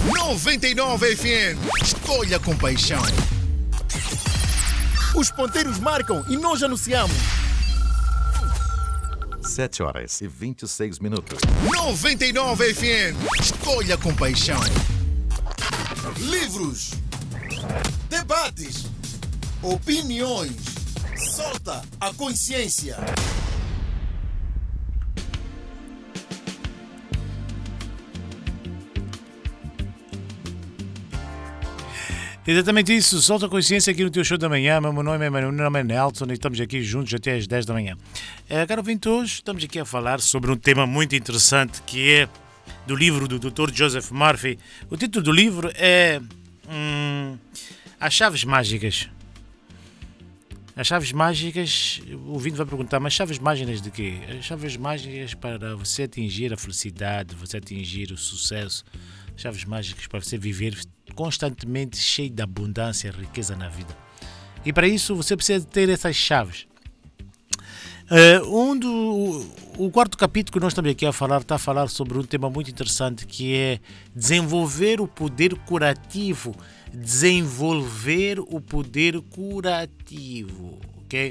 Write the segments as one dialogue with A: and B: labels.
A: 99 FM. Escolha com paixão. Os ponteiros marcam e nós anunciamos.
B: 7h26.
A: 99 FM. Escolha com paixão. Livros, debates, opiniões. Solta a consciência.
C: Exatamente isso, solta a consciência aqui no teu show da manhã. Meu nome é Nelson e estamos aqui juntos até às 10 da manhã. Caro ouvinte, hoje estamos aqui a falar sobre um tema muito interessante que é do livro do Dr. Joseph Murphy. O título do livro é As Chaves Mágicas. As chaves mágicas, o ouvinte vai perguntar, mas chaves mágicas de quê? As chaves mágicas para você atingir a felicidade, você atingir o sucesso. Chaves mágicas para você viver constantemente cheio de abundância e riqueza na vida. E para isso você precisa ter essas chaves. O quarto capítulo que nós estamos aqui a falar está a falar sobre um tema muito interessante que é desenvolver o poder curativo. Desenvolver o poder curativo, ok?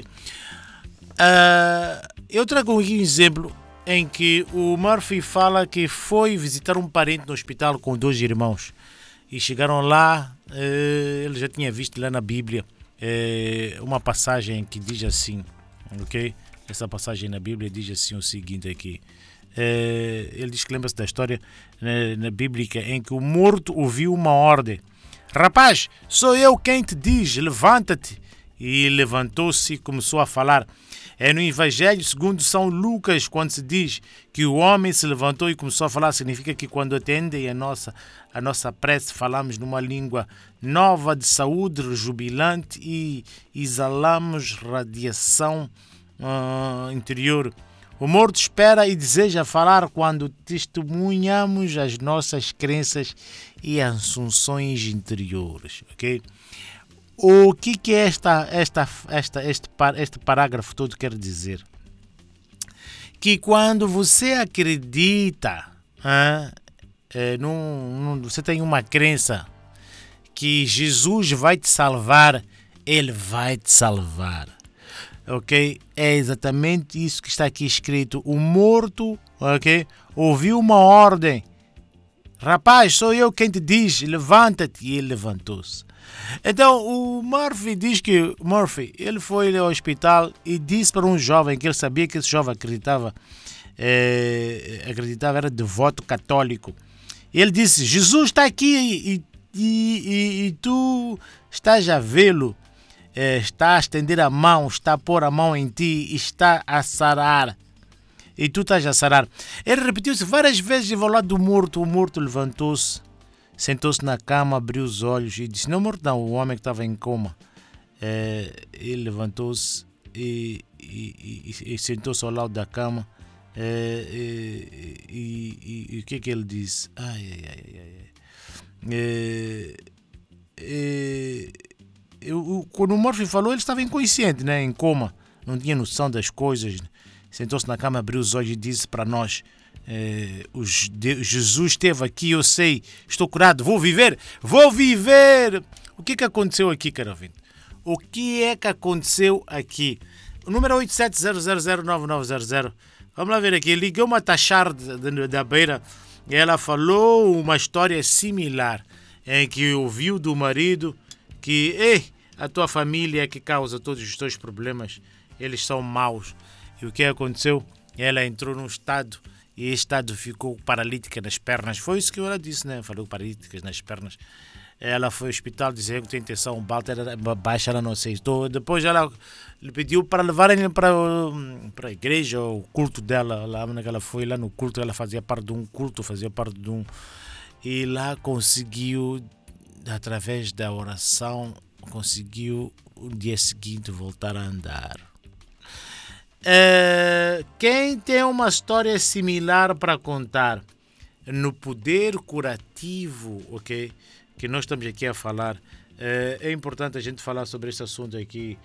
C: Eu trago aqui um exemplo em que o Murphy fala que foi visitar um parente no hospital com 2 irmãos e chegaram lá, ele já tinha visto lá na Bíblia uma passagem que diz assim, ok? Essa passagem na Bíblia diz assim o seguinte aqui. Ele diz que lembra-se da história na bíblica em que o morto ouviu uma ordem. Rapaz, sou eu quem te diz, levanta-te. E levantou-se e começou a falar. É no Evangelho segundo São Lucas, quando se diz que o homem se levantou e começou a falar, significa que quando atendem a nossa prece, falamos numa língua nova de saúde, rejubilante e exalamos radiação interior. O morto espera e deseja falar quando testemunhamos as nossas crenças e assunções interiores, ok? O que é este parágrafo todo quer dizer? Que quando você acredita, você tem uma crença que Jesus vai te salvar, Ele vai te salvar. Ok? É exatamente isso que está aqui escrito. O morto, ok? Ouviu uma ordem. Rapaz, sou eu quem te diz, levanta-te. E ele levantou-se. Então, o Murphy diz que ele foi ao hospital e disse para um jovem que ele sabia que esse jovem acreditava, era devoto católico. Ele disse, Jesus está aqui e tu estás a vê-lo. Está a estender a mão, está a pôr a mão em ti, está a sarar. E tu estás a sarar. Ele repetiu-se várias vezes ao lado do morto. O morto levantou-se, sentou-se na cama, abriu os olhos e disse, não morto não, o homem que estava em coma. Ele levantou-se e sentou-se ao lado da cama. E o que é que ele disse? Quando o Murphy falou, ele estava inconsciente, né? Em coma, não tinha noção das coisas. Sentou-se na cama, abriu os olhos e disse para nós, Jesus esteve aqui, eu sei, estou curado, vou viver. O que aconteceu aqui, caro ouvinte? O que é que aconteceu aqui? O número é 8700099900. Vamos lá ver aqui. Liguei uma taxar da beira e ela falou uma história similar em que ouviu do marido que a tua família é que causa todos os teus problemas, eles são maus. E o que aconteceu? Ela entrou num estado e esse estado ficou paralítica nas pernas. Foi isso que ela disse, né? Falou paralíticas nas pernas. Ela foi ao hospital dizer que tem tensão baixa, ela não aceitou. Depois ela lhe pediu para levarem para a igreja, o culto dela. Lá onde ela foi, lá no culto, ela fazia parte de um culto, e lá conseguiu, através da oração, conseguiu no dia seguinte voltar a andar. Quem tem uma história similar para contar no poder curativo, ok, que nós estamos aqui a falar, é importante a gente falar sobre esse assunto aqui.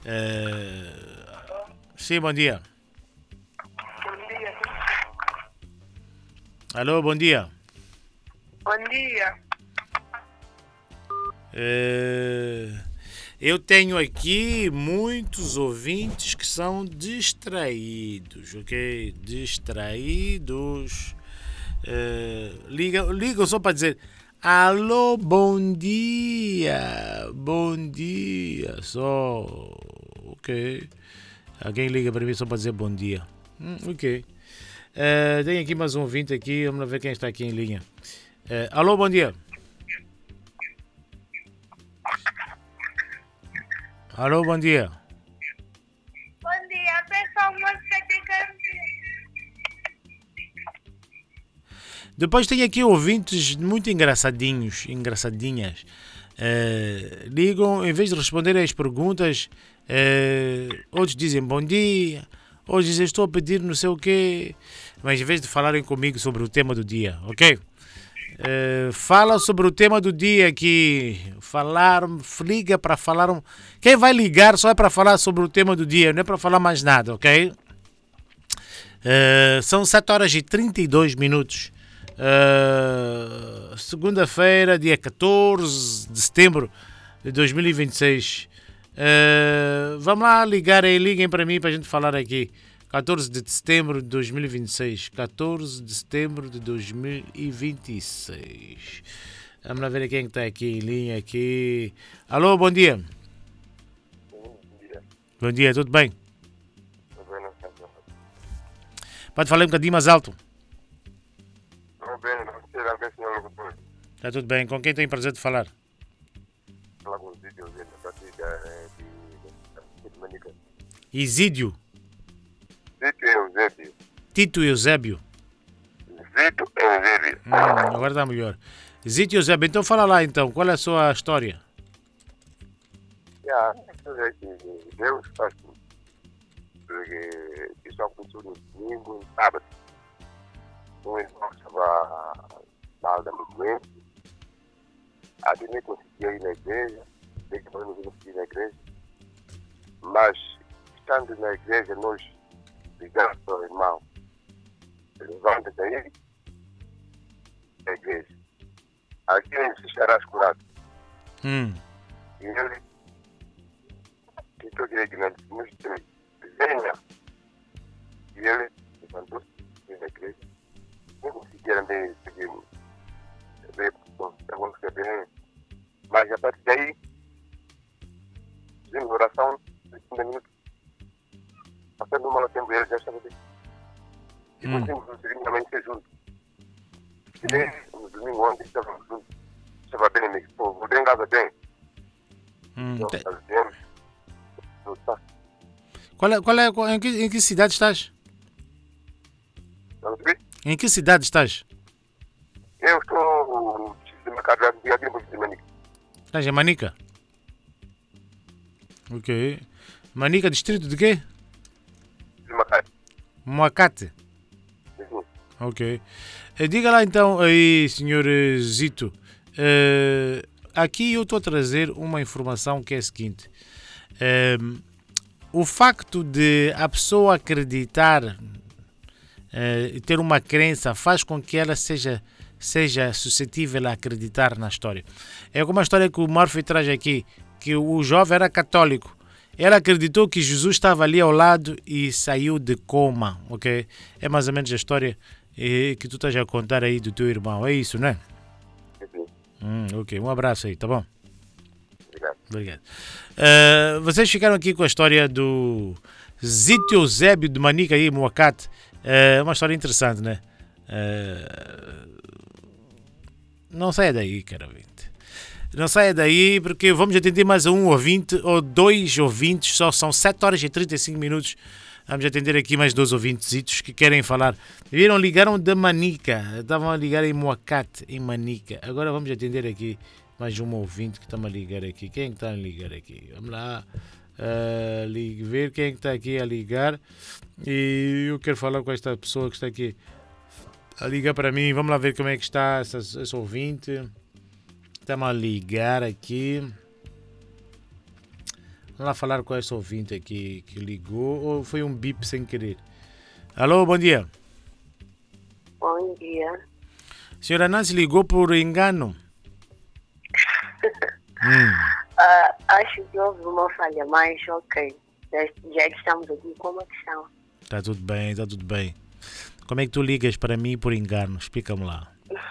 C: Sim, bom dia.
D: Bom dia.
C: Alô, bom dia.
D: Bom dia.
C: Eu tenho aqui muitos ouvintes que são distraídos, ok? Distraídos. Ligam só para dizer alô, bom dia, só, ok. Alguém liga para mim só para dizer bom dia, ok. Tem aqui mais um ouvinte aqui, vamos ver quem está aqui em linha. Alô, bom dia. Alô, bom dia.
D: Bom dia, peço música de canção.
C: Depois tem aqui ouvintes muito engraçadinhas. Ligam, em vez de responderem às perguntas, outros dizem bom dia, outros dizem estou a pedir não sei o quê, mas em vez de falarem comigo sobre o tema do dia, ok? Fala sobre o tema do dia aqui. Liga para falar. Quem vai ligar só é para falar sobre o tema do dia, não é para falar mais nada, ok? São 7 horas e 32 minutos. Segunda-feira, dia 14 de setembro de 2026. Vamos lá, liguem para mim para a gente falar aqui. 14 de setembro de 2026. 14 de setembro de 2026. Vamos lá ver quem está aqui em linha aqui. Alô, bom dia.
B: Bom dia.
C: Bom dia, tudo bem?
B: Tudo bem, não sei.
C: Pode falar um bocadinho mais alto?
B: Tudo bem, não sei, alguém senhor locutor.
C: Está tudo bem. Com quem tenho prazer de falar?
B: Falar com os vídeos da partida de Manica.
C: Isídio.
B: Zito Eusébio.
C: Tito Eusébio.
B: Zito Eusébio.
C: Agora está melhor. Zito Eusébio, então fala lá então. Qual é a sua história?
B: Deus faz tudo. Porque isso aconteceu no domingo, no sábado. Um irmão estava na aula muito doente. Até nem conseguia ir na igreja. Desde que eu não conseguia ir na igreja. Mas, estando na igreja, nós ligamos para o irmão. Levanta-te aí na igreja. Aqui ele estarás curado. E ele tentou dizer que não nos venha. E ele levantou-se na igreja. Não conseguia ver mas a partir daí fizemos oração de 30 minutos. Passando uma tempo ele já estava bem. E conseguimos amanhecer juntos. E daí, no domingo ontem estávamos juntos. Estava bem, me disse, vou bem em casa bem.
C: Em que cidade estás?
B: Não sei?
C: Em que cidade estás?
B: Eu estou de Macadá, dia de Manica.
C: Estás em Manica? Ok. Manica, distrito de quê?
B: De Macadá.
C: Moacate. Ok. Diga lá então aí, senhor Zito. Aqui eu estou a trazer uma informação que é a seguinte. O facto de a pessoa acreditar e ter uma crença faz com que ela seja suscetível a acreditar na história. É como a história que o Murphy traz aqui, que o jovem era católico. Ela acreditou que Jesus estava ali ao lado e saiu de coma, ok? É mais ou menos a história que tu estás a contar aí do teu irmão, é isso, não é? Ok, um abraço aí, tá bom? Obrigado. Vocês ficaram aqui com a história do Zito Eusébio de Manica aí, Moacate. É uma história interessante, né? Não saia daí, cara ouvinte. Não saia daí porque vamos atender mais a um ouvinte ou dois ouvintes, só são 7 horas e 35 minutos. Vamos atender aqui mais 2 ouvintes que querem falar. Viram? Ligaram da Manica. Estavam a ligar em Moacate, em Manica. Agora vamos atender aqui mais um ouvinte que está a ligar aqui. Quem está a ligar aqui? Vamos lá ver quem está aqui a ligar. E eu quero falar com esta pessoa que está aqui a ligar para mim. Vamos lá ver como é que está esse ouvinte. Estamos a ligar aqui. Vamos lá falar com esse ouvinte aqui que ligou. Ou foi um bip sem querer? Alô, bom dia.
E: Bom dia.
C: Senhora Nancy ligou por engano.
E: Acho que houve uma falha, mas ok. Já que estamos aqui, como é que estão?
C: Está tudo bem, está tudo bem. Como é que tu ligas para mim por engano? Explica-me lá.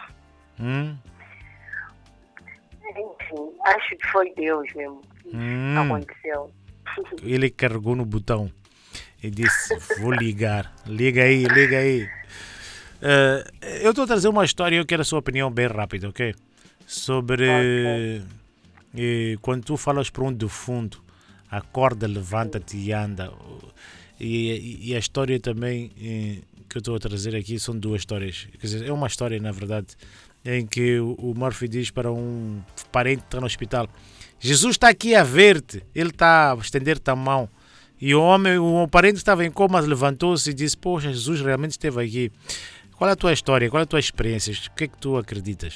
E: Enfim, acho que foi Deus mesmo que aconteceu.
C: Ele carregou no botão e disse, vou ligar. Liga aí, liga aí. Eu estou a trazer uma história, eu quero a sua opinião bem rápida, ok? Sobre quando tu falas para um defunto, acorda, levanta-te e anda. E a história também que eu estou a trazer aqui são duas histórias. Quer dizer, é uma história, na verdade, em que o Murphy diz para um parente que está no hospital: Jesus está aqui a ver-te. Ele está a estender-te a mão. E o parente que estava em coma levantou-se e disse: poxa, Jesus realmente esteve aqui. Qual é a tua história? Qual é a tua experiência? O que é que tu acreditas?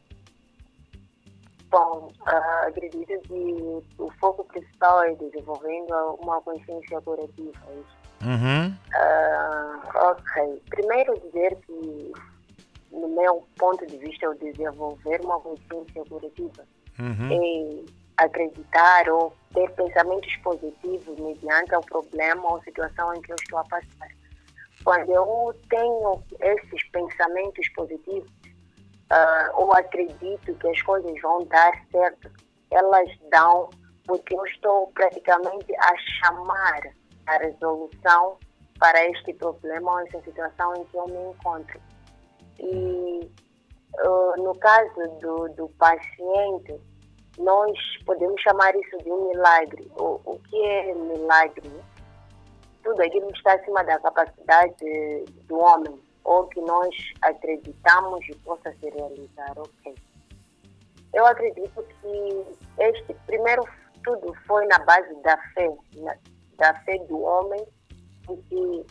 E: Bom, acredito que o foco principal é desenvolvendo uma consciência curativa. É isso? Ok. Primeiro dizer que, no meu ponto de vista, o desenvolver uma consciência curativa é acreditar ou ter pensamentos positivos mediante o problema ou situação em que eu estou a passar. Quando eu tenho esses pensamentos positivos, ou acredito que as coisas vão dar certo, elas dão, porque eu estou praticamente a chamar a resolução para este problema ou essa situação em que eu me encontro. E no caso do paciente, nós podemos chamar isso de um milagre. O que é milagre? Tudo aquilo que está acima da capacidade do homem, ou que nós acreditamos e possa se realizar, ok. Eu acredito que este primeiro tudo foi na base da fé do homem, que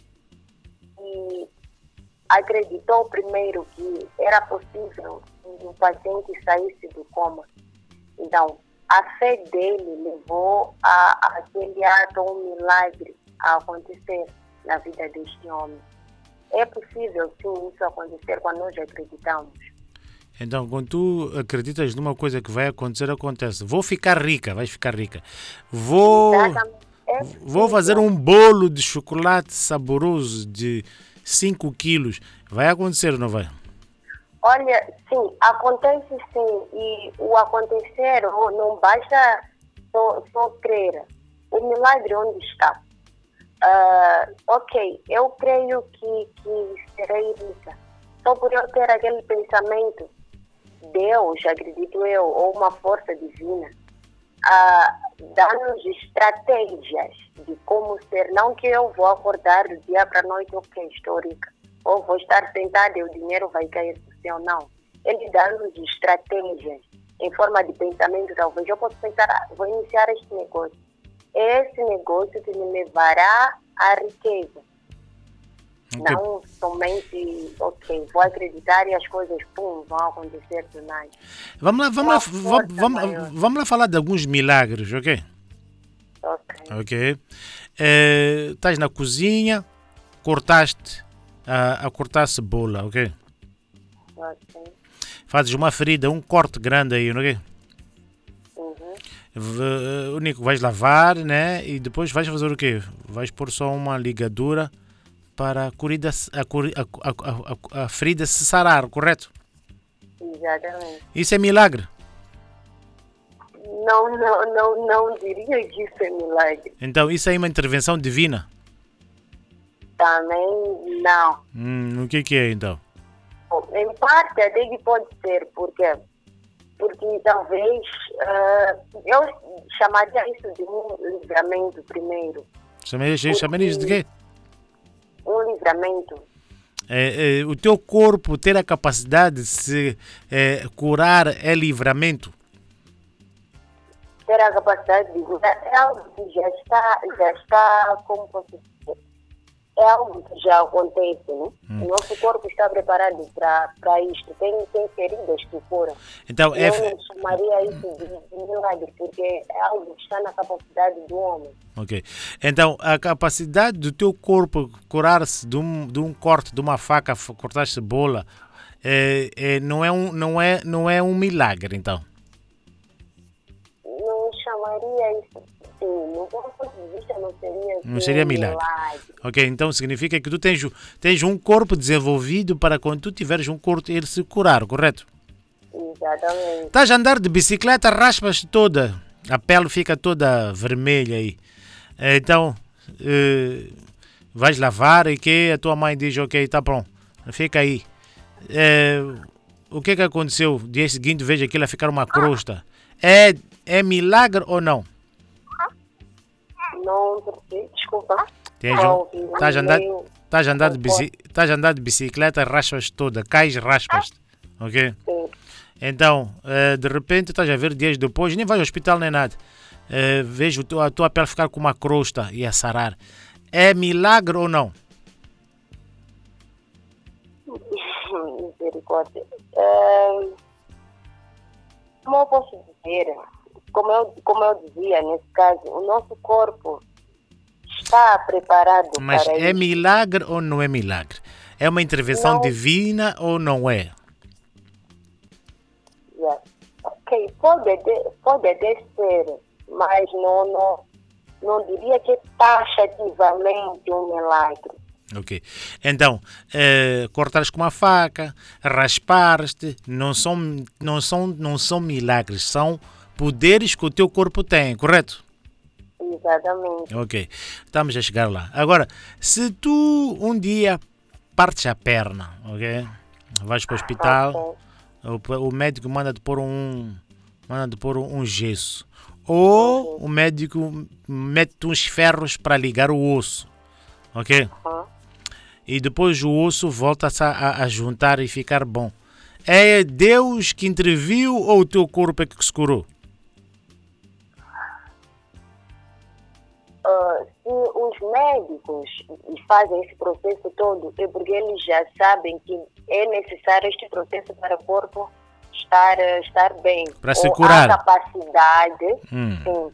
E: acreditou primeiro que era possível que o paciente saísse do coma. Então, a fé dele levou a aquele ato, um milagre, a acontecer na vida deste homem. É possível, sim, isso acontecer quando nós acreditamos.
C: Então, quando tu acreditas numa coisa que vai acontecer, acontece. Vou ficar rica, vais ficar rica. Vou fazer um bolo de chocolate saboroso de 5 quilos. Vai acontecer ou não vai?
E: Olha, sim, acontece sim. E o acontecer não basta só crer. O milagre onde está? Ok, eu creio que serei rica. Só por eu ter aquele pensamento, Deus, acredito eu, ou uma força divina, dá-nos estratégias de como ser. Não que eu vou acordar do dia para a noite, ok, estou rica. Ou vou estar sentada e o dinheiro vai cair do céu, não. Ele dá-nos estratégias em forma de pensamento. Talvez eu possa pensar, vou iniciar este negócio. Esse negócio que me levará à riqueza. Okay. Não somente, ok, vou acreditar e as coisas, pum, vão acontecer do nada.
C: Vamos lá falar de alguns milagres, ok? Ok. Estás na cozinha, cortaste a cortar cebola, ok?
E: Ok.
C: Fazes uma ferida, um corte grande aí, ok? O único vais lavar, né? E depois vais fazer o quê? Vais pôr só uma ligadura para a ferida se sarar, correto?
E: Exatamente.
C: Isso é milagre?
E: Não diria que isso é milagre.
C: Então isso é uma intervenção divina?
E: Também não.
C: O que é então?
E: Em parte até que pode ser, porque talvez eu chamaria isso de um livramento primeiro.
C: Chamaria isso de quê?
E: Um livramento.
C: O teu corpo ter a capacidade de se curar é livramento?
E: Ter a capacidade de curar é algo que já está como posso dizer, é algo que já acontece, né? O nosso corpo está preparado para isto. Tem feridas que curam.
C: Então,
E: eu não chamaria isso de milagre, porque é algo que está na capacidade do homem.
C: Ok. Então, a capacidade do teu corpo curar-se de um corte, de uma faca, cortar cebola, não é um milagre, então?
E: sim, no ponto de vista
C: não seria milagre. Ok, então significa que tu tens um corpo desenvolvido para quando tu tiveres um corpo ele se curar, correto?
E: Exatamente.
C: Estás a andar de bicicleta, raspas toda, a pele fica toda vermelha aí. Então, vais lavar e que a tua mãe diz, ok, tá bom, fica aí. O que aconteceu? Dia seguinte vejo aquilo a ficar uma crosta. É milagre ou não?
E: Não, desculpa.
C: Estás a andar de bicicleta, raspas toda, cais, raspas, ok?
E: Sim.
C: Então, de repente estás a ver dias depois, nem vais ao hospital nem nada. Vejo a tua pele ficar com uma crosta e a sarar. É milagre ou não?
E: Misericórdia. Como eu posso dizer, como eu dizia, nesse caso, o nosso corpo está preparado
C: Mas
E: para
C: é
E: isso.
C: milagre ou não é milagre? É uma intervenção
E: Não.
C: divina ou não é?
E: Yeah. Ok, pode até ser, mas não diria que é taxativamente um milagre.
C: Ok. Então, cortares com uma faca, raspares-te, não são milagres, são poderes que o teu corpo tem, correto?
E: Exatamente.
C: Ok, estamos a chegar lá. Agora, se tu um dia partes a perna, ok? Vais para o hospital, o médico manda-te pôr um gesso. Ou o médico mete uns ferros para ligar o osso, ok? E depois o osso volta-se a juntar e ficar bom. É Deus que interviu ou o teu corpo é que se curou?
E: Se os médicos fazem esse processo todo, é porque eles já sabem que é necessário este processo para o corpo estar bem.
C: Para se curar.
E: Há capacidade, sim.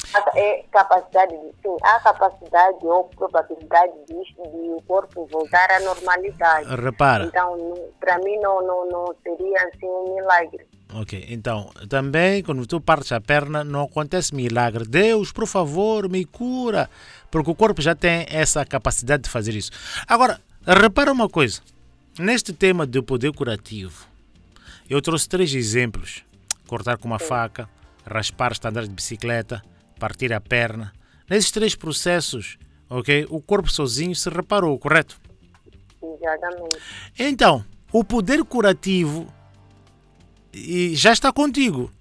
E: Há capacidade ou probabilidade de o corpo voltar à normalidade.
C: Repara.
E: Então, para mim, não seria assim um milagre.
C: Ok, então, também quando tu partes a perna não acontece milagre. Deus, por favor, me cura. Porque o corpo já tem essa capacidade de fazer isso. Agora, repara uma coisa. Neste tema do poder curativo, eu trouxe 3 exemplos. Cortar com uma faca, raspar, andar de bicicleta, partir a perna. Nesses 3 processos, ok, o corpo sozinho se reparou, correto?
E: Exatamente.
C: Então, o poder curativo já está contigo.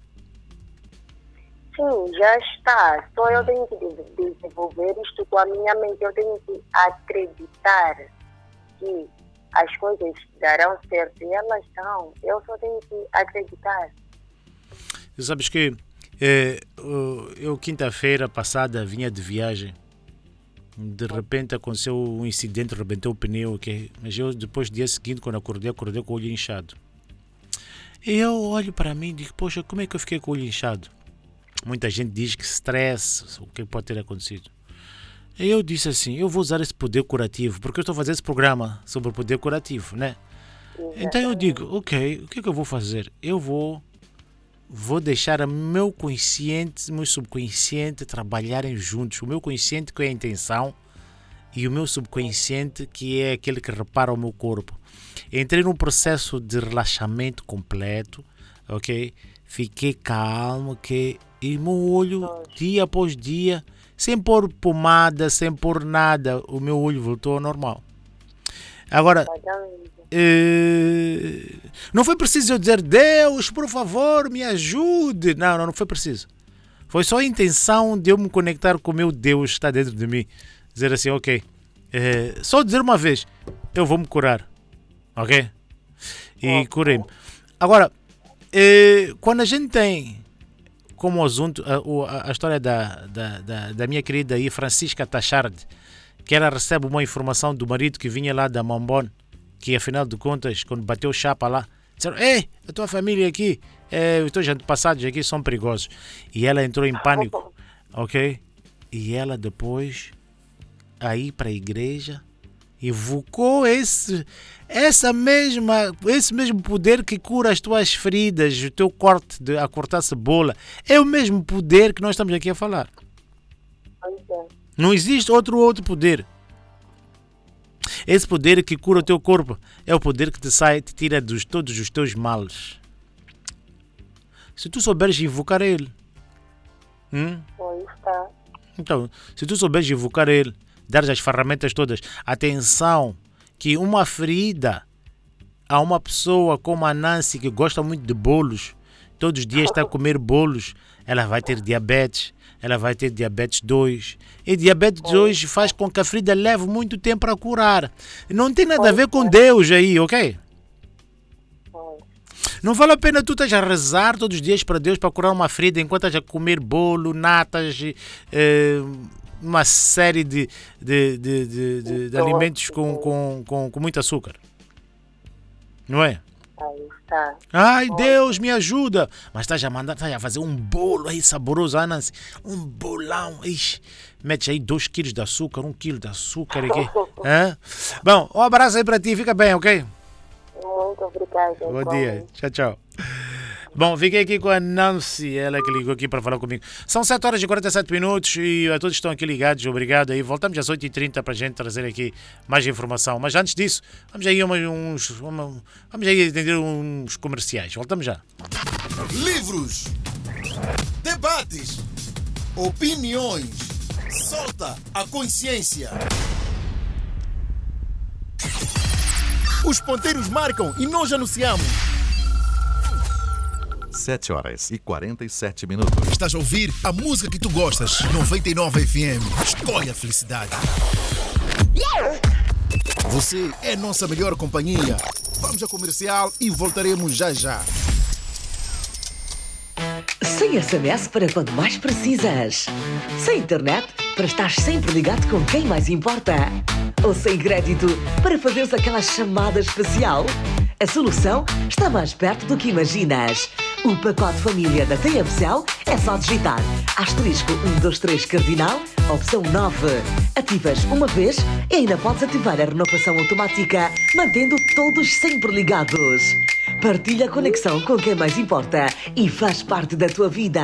E: Sim, já está. Só eu tenho que desenvolver isto com a minha mente. Eu tenho que acreditar que as coisas darão certo e elas estão. Eu só tenho que acreditar.
C: Tu sabes que eu quinta-feira passada vinha de viagem. De repente aconteceu um incidente, rebentou o pneu, ok? Mas eu depois, dia seguinte, quando acordei com o olho inchado. E eu olho para mim e digo, poxa, como é que eu fiquei com o olho inchado? Muita gente diz que stress, o que pode ter acontecido. E eu disse assim, eu vou usar esse poder curativo, porque eu estou fazendo esse programa sobre o poder curativo, né? Então eu digo, ok, o que é que eu vou fazer? Eu vou deixar o meu consciente, meu subconsciente trabalharem juntos. O meu consciente que é a intenção e o meu subconsciente que é aquele que repara o meu corpo. Entrei num processo de relaxamento completo, ok? Fiquei calmo, ok? E meu olho, dia após dia, sem pôr pomada, sem pôr nada, o meu olho voltou ao normal. Agora, não foi preciso eu dizer, Deus, por favor, me ajude. Não foi preciso. Foi só a intenção de eu me conectar com o meu Deus que está dentro de mim. Dizer assim, ok, só dizer uma vez, eu vou me curar. Ok? E curei-me. Agora, quando a gente tem como assunto a história da minha querida aí, Francisca Tachardi, que ela recebe uma informação do marido que vinha lá da Mambon, que afinal de contas, quando bateu chapa lá, disseram, ei, a tua família aqui, os teus antepassados aqui são perigosos. E ela entrou em pânico, ok? E ela depois, aí para a igreja, invocou esse mesmo poder que cura as tuas feridas, o teu corte a cortar cebola. É o mesmo poder que nós estamos aqui a falar. Não existe outro poder. Esse poder que cura o teu corpo é o poder que te tira de todos os teus males. Se tu souberes invocar ele. Então, se tu souberes invocar ele, dar as ferramentas todas, atenção, que uma ferida a uma pessoa como a Nancy, que gosta muito de bolos, todos os dias está a comer bolos, ela vai ter diabetes. Ela vai ter diabetes 2. E diabetes 2 faz com que a ferida leve muito tempo para curar. Não tem nada a ver com Deus aí, ok? Não vale a pena tu estás a rezar todos os dias para Deus para curar uma ferida enquanto estás a comer bolo, natas, uma série de alimentos com muito açúcar. Não é? Ai, Deus, me ajuda. Mas estás a fazer um bolo aí saboroso, Nancy. Um bolão. Ixi, mete aí 2 quilos de açúcar, 1 quilo de açúcar aqui. Bom, um abraço aí para ti, fica bem, ok?
E: Muito obrigada.
C: Bom dia, tchau. Bom, fiquei aqui com a Nancy, ela que ligou aqui para falar comigo. São 7h47 e a todos que estão aqui ligados, obrigado aí. Voltamos às 8h30 para a gente trazer aqui mais informação. Mas antes disso, vamos aí atender uns comerciais. Voltamos já.
A: Livros, debates, opiniões. Solta a consciência. Os ponteiros marcam e nós anunciamos.
F: 7h47.
A: Estás a ouvir a música que tu gostas. 99 FM. Escolhe a felicidade. Você é nossa melhor companhia. Vamos a comercial e voltaremos já.
G: Sem SMS para quando mais precisas. Sem internet para estar sempre ligado com quem mais importa. Ou sem crédito para fazeres aquela chamada especial. A solução está mais perto do que imaginas. O pacote família da TMCL é só digitar *123 cardinal, opção 9. Ativas uma vez e ainda podes ativar a renovação automática, mantendo todos sempre ligados. Partilha a conexão com quem mais importa e faz parte da tua vida.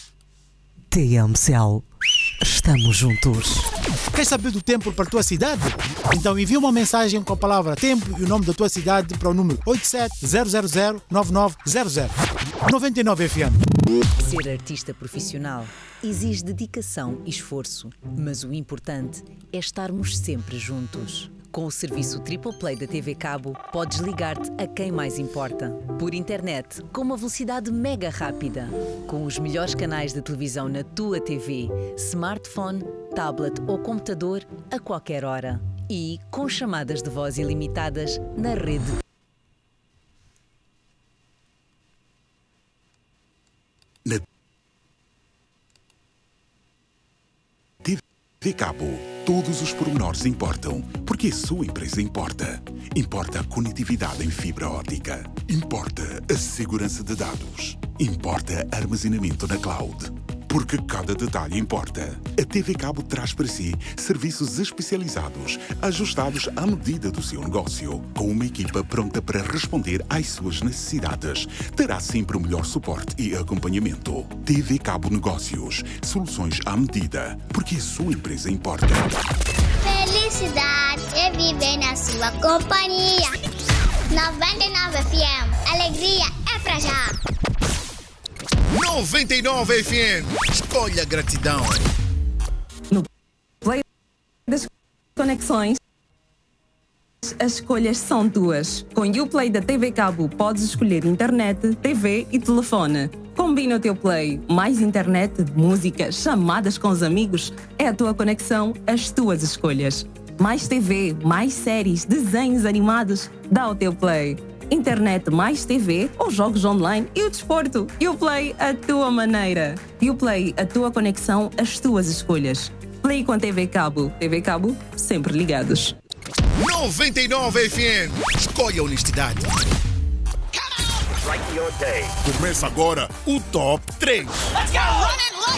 G: TMCL. Estamos juntos.
H: Queres saber do tempo para a tua cidade? Então envia uma mensagem com a palavra tempo e o nome da tua cidade para o número 87-000-9900. 99 FM.
I: Ser artista profissional exige dedicação e esforço, mas o importante é estarmos sempre juntos. Com o serviço Triple Play da TV Cabo, podes ligar-te a quem mais importa. Por internet, com uma velocidade mega rápida. Com os melhores canais de televisão na tua TV, smartphone, tablet ou computador a qualquer hora. E com chamadas de voz ilimitadas na rede.
J: TV Cabo, todos os pormenores importam, porque a sua empresa importa. Importa a conectividade em fibra óptica. Importa a segurança de dados. Importa armazenamento na cloud. Porque cada detalhe importa. A TV Cabo traz para si serviços especializados, ajustados à medida do seu negócio, com uma equipa pronta para responder às suas necessidades. Terá sempre o melhor suporte e acompanhamento. TV Cabo Negócios. Soluções à medida. Porque a sua empresa importa.
K: Felicidade é viver na sua companhia. 99 FM. Alegria é pra já.
A: 99 FM. Escolha a gratidão.
L: No Play das conexões, as escolhas são tuas. Com o Play da TV Cabo, podes escolher internet, TV e telefone. Combina o teu Play. Mais internet, música, chamadas com os amigos. É a tua conexão, as tuas escolhas. Mais TV, mais séries, desenhos animados. Dá o teu Play. Internet mais TV ou jogos online e o desporto. Uplay, a tua maneira. Uplay, a tua conexão, as tuas escolhas. Play com a TV Cabo. TV Cabo, sempre ligados.
A: 99 FM. Escolha a honestidade. Começa agora o Top 3.
K: Let's go!